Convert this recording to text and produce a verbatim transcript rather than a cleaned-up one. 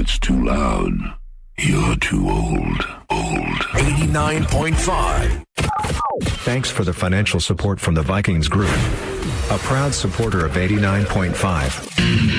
it's too loud, you're too old. Old. eighty-nine point five. Thanks for the financial support from the Vikings Group, a proud supporter of eighty-nine point five.